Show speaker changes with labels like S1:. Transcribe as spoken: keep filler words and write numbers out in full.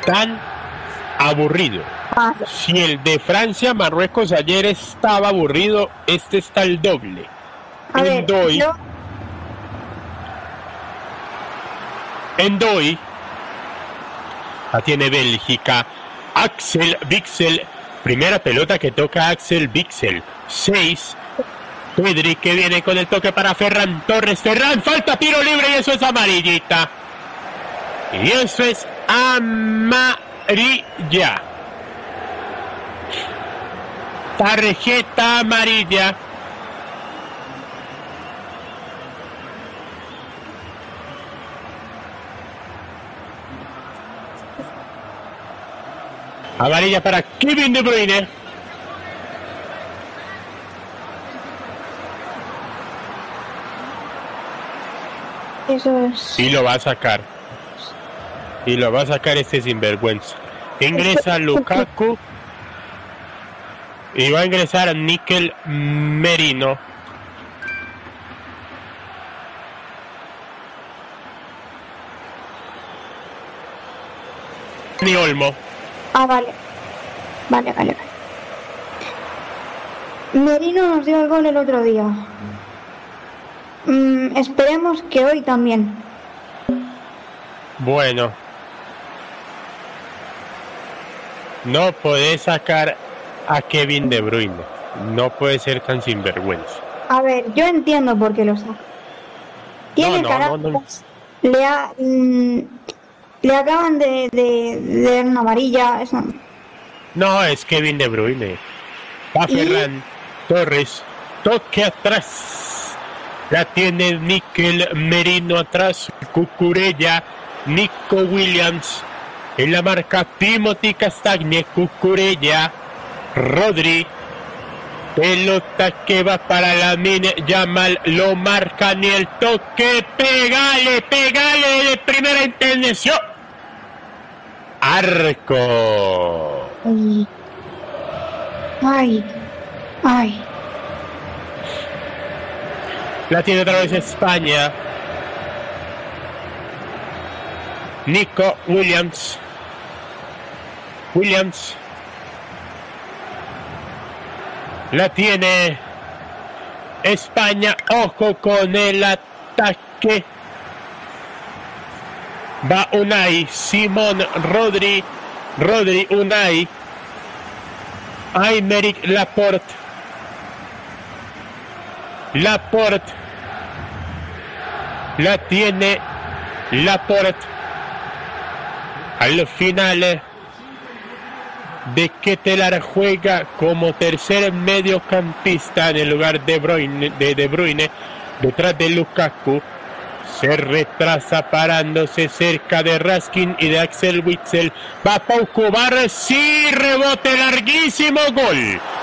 S1: tan aburrido.
S2: Ah,
S1: Si el de Francia, Marruecos ayer estaba aburrido, este está el doble.
S2: a ver,
S1: Endoy,
S2: yo,
S1: Endoy, la tiene Bélgica. Axel Witsel, primera pelota que toca Axel Witsel. seis. Pedri que viene con el toque para Ferran Torres. Ferran, falta, tiro libre y eso es amarillita. Y eso es amarilla. Tarjeta amarilla. Amarilla para Kevin De Bruyne.
S2: eso es.
S1: Y lo va a sacar. Y lo va a sacar este sinvergüenza. Ingresa Lukaku. Y va a ingresar Mikel Merino. Ni Olmo.
S2: Ah, vale. Vale, vale, vale. Merino nos dio el gol el otro día. Mm, esperemos que hoy también.
S1: Bueno. No podés sacar a Kevin De Bruyne. No puede ser tan sinvergüenza.
S2: A ver, yo entiendo por qué lo saca. Tiene
S1: no,
S2: carácter.
S1: no, no.
S2: Le, ha, mm, le acaban de, de, de dar una amarilla. Eso.
S1: No, es Kevin De Bruyne. Va
S2: ¿Y?
S1: Ferran Torres. Toque atrás. La tiene Mikel Merino atrás. Cucurella. Nico Williams. En la marca Timothy Castagne. Cucurella. Rodri. Pelota que va para Lamine Yamal. Lo marca ni el toque. Pégale, pégale de primera intención. Arco.
S2: Ay. Ay. Ay.
S1: La tiene otra vez España. Nico Williams. Williams. La tiene España. Ojo con el ataque. Va Unai. Simón Rodri. Rodri Unai. Aymeric Laporte. Laporte. La tiene Laporte. Al final de Ketelaere juega como tercer mediocampista en el lugar de Bruyne, de De Bruyne, detrás de Lukaku. Se retrasa parándose cerca de Raskin y de Axel Witsel. Va Pau Cubar, sí, rebote larguísimo, gol.